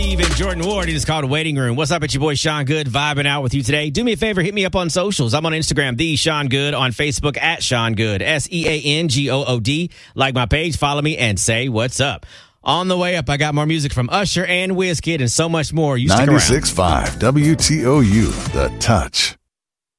Even Jordan Ward, it is called Waiting Room. What's up? It's your boy Sean Good, vibing out with you today. Do me a favor, hit me up on socials. I'm on Instagram, the Sean Good, on Facebook at Sean Good, SeanGood. Like my page, follow me, and say what's up. On the way up, I got more music from Usher and Wizkid and so much more. You stick around. 96.5 WTOU, The Touch.